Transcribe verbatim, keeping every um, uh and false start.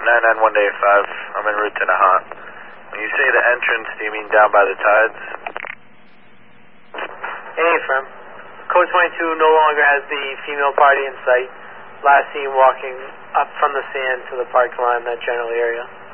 nine nine one day five. I'm en route to Nahant. When you say the entrance, do you mean down by the tides? Hey, firm. Code twenty-two no longer has the female party in sight. Last seen walking up from the sand to the parking lot in that general area.